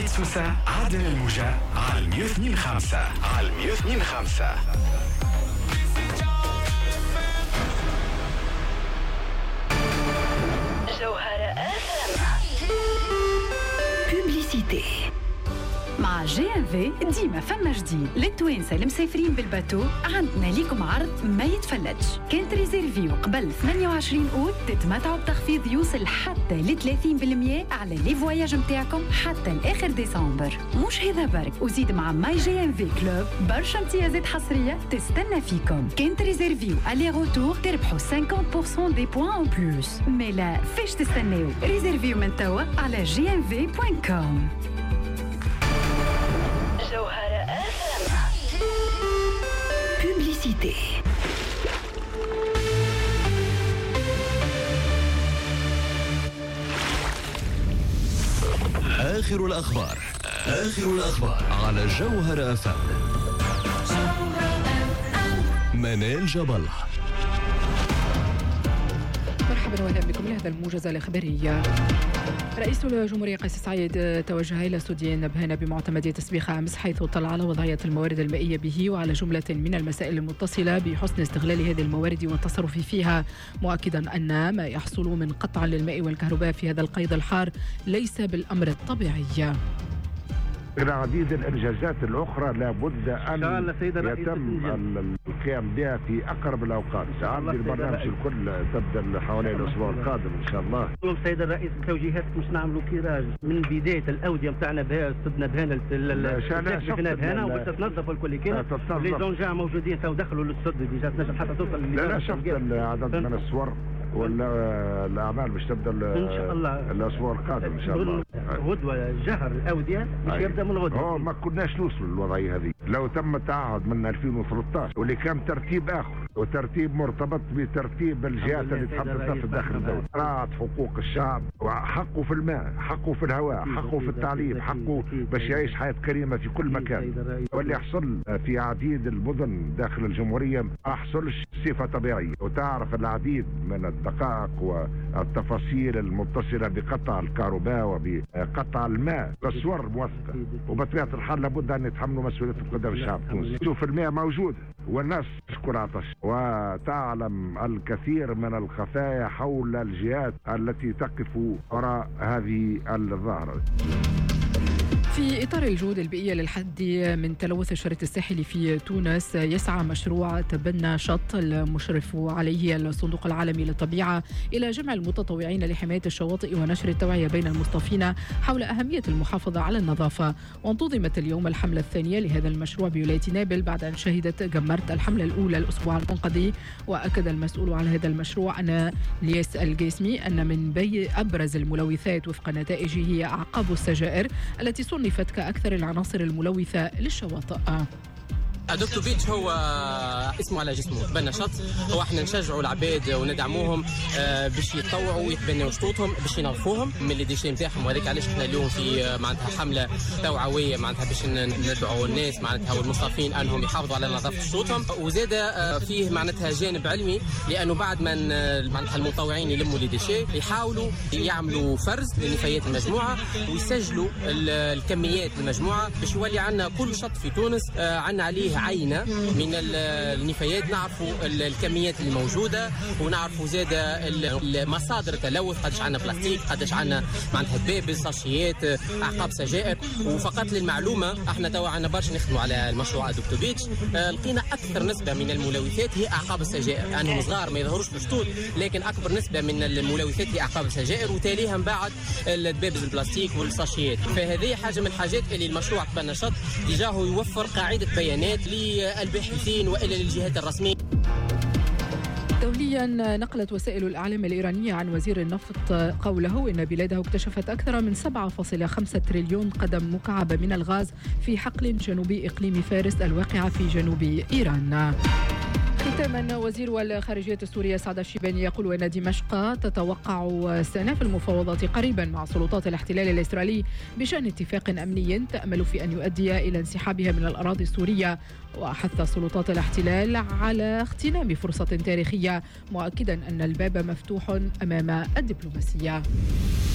وليد سوسة، عادل الموجة على 102.5 على 102.5. جوهرة FM. بوبليسيتي مع GMV. ديما فما جديد للتوانسة المسافرين بالباتو. عندنا ليكم عرض ما يتفلتش. كانت ريزيرفيو قبل 28 أوت تتمتعوا بتخفيض يوصل حتى ل 30% على لي فواياج متاعكم حتى لآخر ديسمبر. مش هذا برك، وزيد مع ماي GMV كلوب برشا امتيازات حصرية تستنى فيكم. كانت ريزيرفيو الي روتور تربحوا 50% دي بوان اون بلوس. ميلا فاش تستناو؟ ريزيرفيو من توا على gmv.com. جوهرة FM. بوبليسيتي. آخر الأخبار على جوهرة FM. منال جبل. مرحبا واهلا بكم لهذا الموجز الإخباري. رئيس الجمهورية قيس سعيد توجه إلى استوديو نبهان بمعتمدية تسبيخ أمس، حيث اطلع على وضعية الموارد المائية به وعلى جملة من المسائل المتصلة بحسن استغلال هذه الموارد والتصرف فيها، مؤكدا أن ما يحصل من قطع للماء والكهرباء في هذا القيد الحار ليس بالأمر الطبيعي. العديد الإنجازات الأخرى لابد أن يتم القيام بها في أقرب الأوقات. عندي البرنامج الكل تبدأ حوالي الأسبوع القادم إن شاء الله. السيد الرئيس توجيهات مش نعملوا كيراج من بداية الأودية متاعنا بها استدنا بهنا بهنا وتتنظف الكل كان لي زونجا موجودين تو دخلوا للسد ديجا تنجم حتى توصل. لا شفت عدد من الصور والأعمال باش تبدأ إن شاء الله الأسبوع القادم إن شاء الله. غدوة جهر الأودية باش يبدأ من غدوة. ما كناش نوصل للوضعية هذه لو تم التعهد من 2013 واللي كان ترتيب آخر وترتيب مرتبط بترتيب الجهات اللي تحدثها في داخل الدولة. راعت حقوق الشعب وحقه في الماء، حقه في الهواء، حقه في التعليم، حقه باش يعيش حياة كريمة في كل مكان. واللي يحصل في عديد المدن داخل الجمهورية ما يحصلش صفة طبيعية. وتعرف العديد من الدقائق والتفاصيل المتصلة بقطع الكهرباء وبقطع الماء. الصور موثقة وبطبيعة الحال لابد أن يتحملوا مسؤولية قدام الشعب التونسي. شوف الماء موجود والناس تشكر عطش وتعلم الكثير من الخفايا حول الجهات التي تقف وراء هذه الظاهرة. في إطار الجهود البيئية للحد من تلوث الشريط الساحلي في تونس، يسعى مشروع تبنى شط المشرف عليه الصندوق العالمي للطبيعة إلى جمع المتطوعين لحماية الشواطئ ونشر التوعية بين المصطفين حول أهمية المحافظة على النظافة. وانتظمت اليوم الحملة الثانية لهذا المشروع بولاية نابل بعد أن شهدت جمرت الحملة الأولى الأسبوع المنقضي. وأكد المسؤول عن هذا المشروع أن لياس الجسمي أن من بين أبرز الملوثات وفق نتائجه هي أعقاب السجائر التي صنفت كأكثر العناصر الملوثة للشواطئ. دكتور بيتش هو اسمه على جسمه تبنى شط. هو احنا نشجعوا العباد وندعموهم باش يتطوعوا ويتبنوا شطوطهم باش ينظفوهم من اللي ديشي نتاعهم. وهذاك علاش احنا اليوم في معناتها حمله توعويه معناتها باش ندعوا الناس معناتها والمصطفين انهم يحافظوا على نظافه شطوطهم. وزاد فيه معناتها جانب علمي لانه بعد ما معناتها المتطوعين يلموا لي ديشي يحاولوا يعملوا فرز لنفايات المجموعه ويسجلوا الكميات المجموعه باش يولي عندنا كل شط في تونس عندنا عليه عينة من النفايات، نعرفوا الكميات الموجودة ونعرفوا زاد مصادر التلوث، قداش عندنا بلاستيك، قداش عندنا معناتها دبابز، ساشيات، أعقاب سجائر. وفقط للمعلومة احنا توا عندنا برشا نخدموا على المشروع دكتور بيتش، لقينا أكثر نسبة من الملوثات هي أعقاب السجائر. أنهم صغار ما يظهروش بالشطوط لكن أكبر نسبة من الملوثات هي أعقاب السجائر وتاليها من بعد الدبابز البلاستيك والساشيات. فهذه حاجة من الحاجات اللي المشروع تبنى شط تجاهه يوفر قاعدة بيانات للباحثين وإلى للجهات الرسمية. دوليا نقلت وسائل الإعلام الإيرانية عن وزير النفط قوله إن بلاده اكتشفت أكثر من 7.5 تريليون قدم مكعب من الغاز في حقل جنوبي إقليم فارس الواقعة في جنوب إيران. ختاما، وزير الخارجية السورية سعد الشيباني يقول أن دمشق تتوقع استئناف المفاوضات قريبا مع سلطات الاحتلال الإسرائيلي بشأن اتفاق أمني تأمل في أن يؤدي إلى انسحابها من الأراضي السورية. وحث سلطات الاحتلال على اغتنام فرصة تاريخية مؤكدا أن الباب مفتوح أمام الدبلوماسية.